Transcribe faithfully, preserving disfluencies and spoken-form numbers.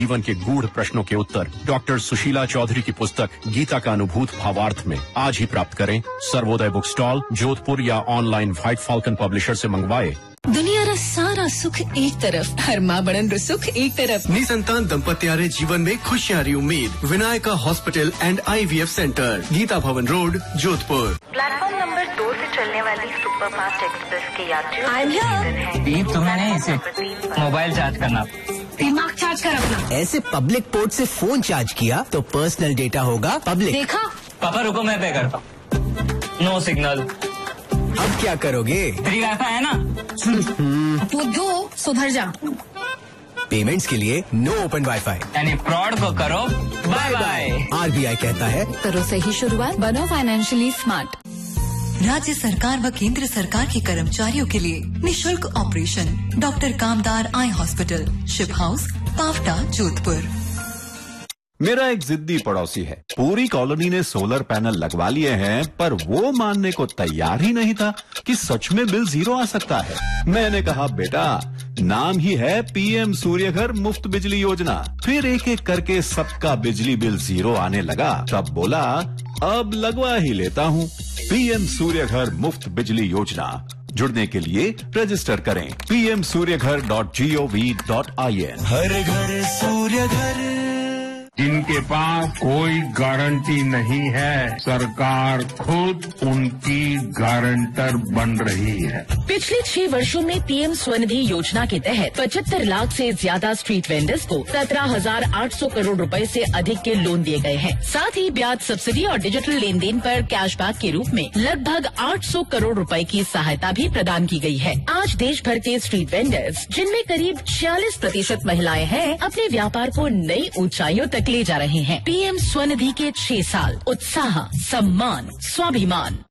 जीवन के गूढ़ प्रश्नों के उत्तर डॉक्टर सुशीला चौधरी की पुस्तक गीता का अनुभूत भावार्थ में आज ही प्राप्त करें। सर्वोदय बुक स्टॉल, जोधपुर या ऑनलाइन व्हाइट फॉल्कन पब्लिशर से मंगवाए। दुनिया रा सारा सुख एक तरफ, हर माँ बड़न रो सुख एक तरफ। निसंतान दंपत्यारे जीवन में खुशियां री उम्मीद। Vinayaka hospital and IVF centre, Gita भवन रोड, जोधपुर। प्लेटफॉर्म नंबर दो से चलने वाली सुपरफास्ट एक्सप्रेस के यात्रियों दीप तुम्हें नहीं इसे मोबाइल चार्ज करना, दिमाग चार्ज कर अपना। ऐसे पब्लिक पोर्ट से फोन चार्ज किया तो पर्सनल डेटा होगा पब्लिक। देखा? पापा रुको मैं पे करता हूँ। No signal. अब क्या करोगे? फ्री वाईफाई है ना? वो दो सुधर जा। पेमेंट्स के लिए नो ओपन वाईफाई, यानी फ्रॉड को करो बाय बाय। आरबीआई कहता है करो सही शुरुआत, बनो फाइनेंशियली स्मार्ट। राज्य सरकार व केंद्र सरकार के कर्मचारियों के लिए निशुल्क ऑपरेशन डॉक्टर कामदार eye hospital, ship house, Pawta, Jodhpur. मेरा एक जिद्दी पड़ोसी है, पूरी कॉलोनी ने सोलर पैनल लगवा लिए हैं, पर वो मानने को तैयार ही नहीं था कि सच में बिल जीरो आ सकता है। मैंने कहा बेटा, नाम ही है पीएम सूर्यघर मुफ्त बिजली योजना। फिर एक एक करके सबका बिजली बिल जीरो आने लगा। तब बोला अब लगवा ही लेता हूँ। पीएम सूर्यघर मुफ्त बिजली योजना, जुड़ने के लिए रजिस्टर करें P M Surya Ghar dot G O V dot I N. हर घर सूर्य घर। जिनके पास कोई गारंटी नहीं है, सरकार खुद उनकी गारंटर बन रही है। पिछले छह वर्षों में पीएम स्वनिधि योजना के तहत पचहत्तर लाख से ज्यादा स्ट्रीट वेंडर्स को सत्रह हजार आठ सौ करोड़ रुपए से अधिक के लोन दिए गए हैं। साथ ही ब्याज सब्सिडी और डिजिटल लेन देन पर कैशबैक के रूप में लगभग आठ सौ करोड़ रुपए की सहायता भी प्रदान की गई है। आज देश भर के स्ट्रीट वेंडर्स, जिनमें करीब छियालीस प्रतिशत महिलाएं हैं, अपने व्यापार को नई ऊंचाइयों तक ले जा रहे हैं। पीएम स्वनिधि के छह साल, उत्साह, सम्मान, स्वाभिमान।